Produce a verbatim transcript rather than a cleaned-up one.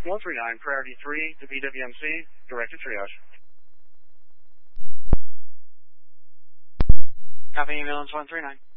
one three nine, priority three to B W M C, directed triage. Copy ambulance one three nine.